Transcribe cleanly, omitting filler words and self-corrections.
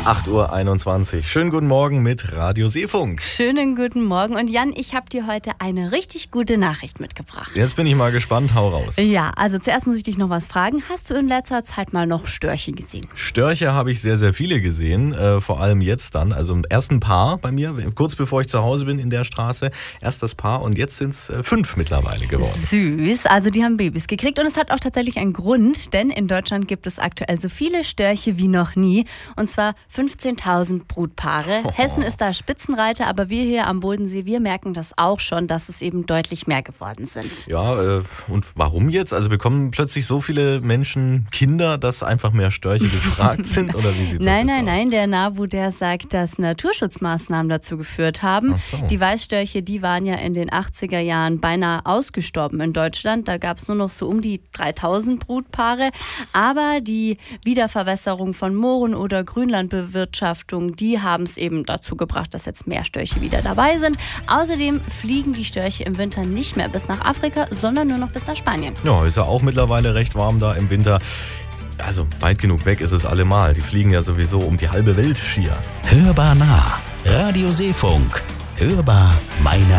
8:21 Uhr. Schönen guten Morgen mit Radio Seefunk. Schönen guten Morgen. Und Jan, ich habe dir heute eine richtig gute Nachricht mitgebracht. Jetzt bin ich mal gespannt, hau raus. Ja, also zuerst muss ich dich noch was fragen. Hast du in letzter Zeit mal noch Störche gesehen? Störche habe ich sehr, sehr viele gesehen, vor allem jetzt dann. Also erst ein Paar bei mir, kurz bevor ich zu Hause bin in der Straße. Erst das Paar und jetzt sind es 5 mittlerweile geworden. Süß, also die haben Babys gekriegt und es hat auch tatsächlich einen Grund, denn in Deutschland gibt es aktuell so viele Störche wie noch nie. Und zwar 15.000 Brutpaare. Hessen ist da Spitzenreiter, aber wir hier am Bodensee, wir merken das auch schon, dass es eben deutlich mehr geworden sind. Ja, und warum jetzt? Also bekommen plötzlich so viele Menschen Kinder, dass einfach mehr Störche gefragt sind? Oder wie sieht das jetzt aus? Nein, der NABU, der sagt, dass Naturschutzmaßnahmen dazu geführt haben. Ach so. Die Weißstörche, die waren ja in den 80er Jahren beinahe ausgestorben in Deutschland. Da gab es nur noch so um die 3.000 Brutpaare. Aber die Wiederverwässerung von Mooren oder Grünlandbewirtschaftung, die haben es eben dazu gebracht, dass jetzt mehr Störche wieder dabei sind. Außerdem fliegen die Störche im Winter nicht mehr bis nach Afrika, sondern nur noch bis nach Spanien. Ja, ist ja auch mittlerweile recht warm da im Winter. Also weit genug weg ist es allemal. Die fliegen ja sowieso um die halbe Welt schier. Hörbar nah. Radio Seefunk. Hörbar meiner